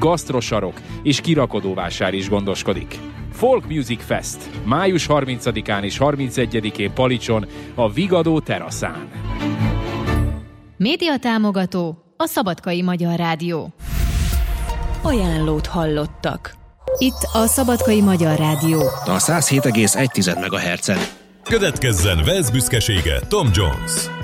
gasztrosarok és kirakodóvásár is gondoskodik. Folk Music Fest, május 30-án és 31-én Palicson, a Vigadó teraszán. Média támogató a Szabadkai Magyar Rádió. Ajánlót hallottak. Itt a Szabadkai Magyar Rádió. A 107,1 MHz-en. Következzen Velsz büszkesége Tom Jones.